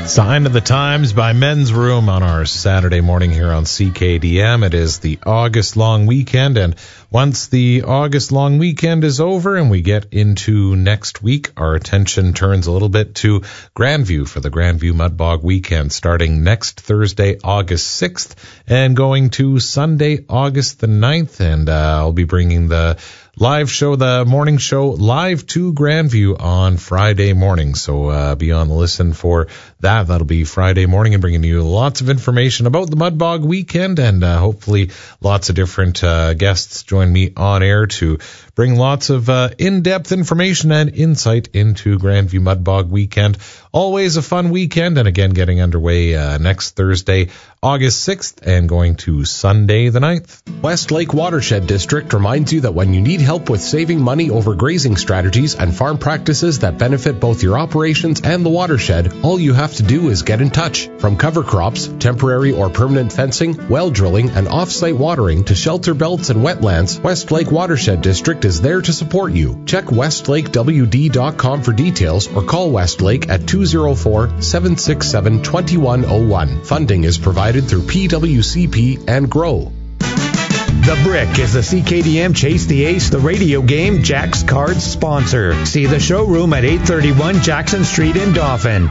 Sign of the Times by Men's Room on our Saturday morning here on CKDM. It is the August long weekend, and once the August long weekend is over and we get into next week, our attention turns a little bit to Grandview for the Grandview Mudbog weekend, starting next Thursday, August 6th, and going to Sunday, August the 9th, and I'll be bringing the live show, the morning show, live to Grandview on Friday morning. So be on the listen for that. That'll be Friday morning and bringing you lots of information about the Mudbog weekend, and hopefully lots of different guests join me on air to bring lots of in-depth information and insight into Grandview Mudbog weekend. Always a fun weekend, and again getting underway next Thursday, August 6th, and going to Sunday the 9th. Westlake Watershed District reminds you that when you need help with saving money over grazing strategies and farm practices that benefit both your operations and the watershed, all you have to do is get in touch. From cover crops, temporary or permanent fencing, well drilling, and off-site watering to shelter belts and wetlands, Westlake Watershed District is there to support you. Check westlakewd.com for details or call Westlake at 204-767-2101. Funding is provided through PWCP and GROW. The Brick is the CKDM Chase the Ace, the radio game, Jack's Cards sponsor. See the showroom at 831 Jackson Street in Dauphin.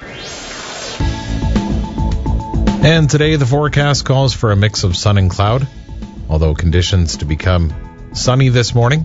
And today the forecast calls for a mix of sun and cloud, although conditions to become sunny this morning.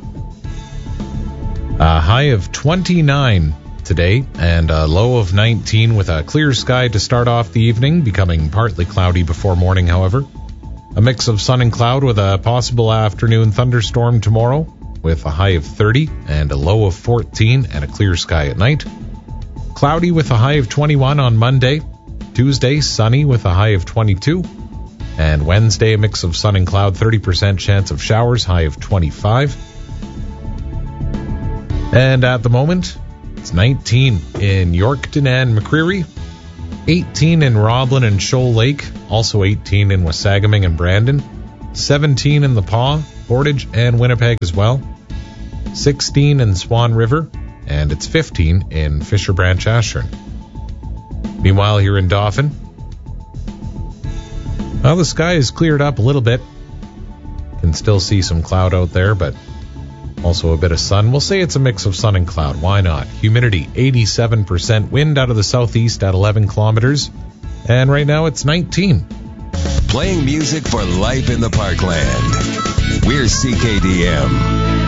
A high of 29 today and a low of 19 with a clear sky to start off the evening, becoming partly cloudy before morning, however. A mix of sun and cloud with a possible afternoon thunderstorm tomorrow with a high of 30 and a low of 14 and a clear sky at night. Cloudy with a high of 21 on Monday. Tuesday, sunny with a high of 22. And Wednesday, a mix of sun and cloud, 30% chance of showers, high of 25. And at the moment, it's 19 in Yorkton and McCreary, 18 in Roblin and Shoal Lake, also 18 in Wasagaming and Brandon, 17 in the Paw, Portage, and Winnipeg as well, 16 in Swan River, and it's 15 in Fisher Branch Ashern. Meanwhile, here in Dauphin, well, the sky is cleared up a little bit. Can still see some cloud out there, but also a bit of sun. We'll say it's a mix of sun and cloud. Why not? Humidity, 87%. Wind out of the southeast at 11 kilometers. And right now it's 19. Playing music for life in the Parkland. We're CKDM.